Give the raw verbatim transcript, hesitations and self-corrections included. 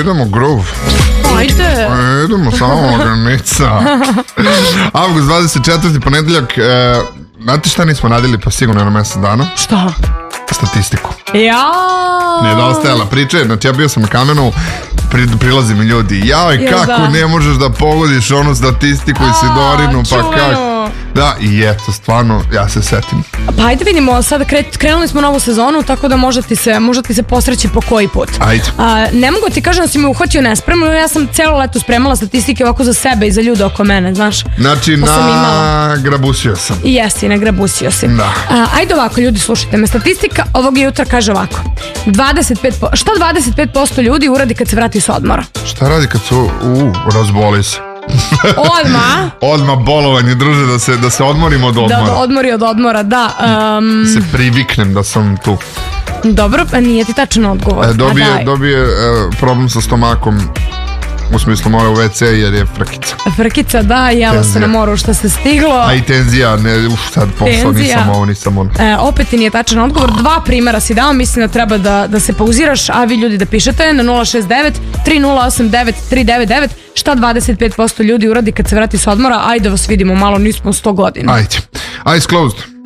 idemo groove. Ajde. Idemo samo laganica. Avgust dvadeset četvrti ponedeljak. E, znate šta nismo radili pa sigurno na mesec dana? Šta? Statistiku. Jao. Nije dostajala priče, znači ja bio sam na kamenu, pri, prilazi mi ljudi, jaj Jel kako da? ne možeš da pogodiš onu statistiku i Sidorinu, pa čuveno. kako. Da, i eto, stvarno, ja se setim. Pa ajde vidimo, sada kre, krenuli smo novu sezonu, tako da možda ti se, možda ti se posreći po koji put. Ajde. A, ne mogu ti kažem da si me uhvatio nespremno, ja sam cijelo leto spremala statistike ovako za sebe i za ljude oko mene, znaš. Znači, Pa sam imala. nagrabusio sam. I jesi, nagrabusio si. Da. A, ajde ovako, ljudi, slušajte me. Statistika ovog jutra kaže ovako. dvadeset pet posto, šta dvadeset pet posto ljudi uradi kad se vrati s odmora? Šta radi kad su, u, razboli se. Odmah. Odmah bolovanje, druže, da se, da se odmorim od odmora. Da, odmori od odmora, da. Um, Da se priviknem da sam tu. dobro, pa nije ti tačan odgovor. E, dobije, A daj. dobije e, problem sa stomakom. U smislu mora u ve ce jer je frkica. Frkica, da, jela se Tenzija. na moru što se stiglo. A i tenzija, ne, uf, sad posao, Tenzija. nisam ovo, nisam ono. E, opet ti nije tačan odgovor. Dva primjera si dao, mislim da treba da, da se pauziraš, a vi ljudi da pišete na nula šest devet tri nula osam devet tri devet devet šta dvadeset pet posto ljudi uradi kad se vrati s odmora. Ajde vas vidimo malo, nismo sto godina. Ajde. Eyes closed.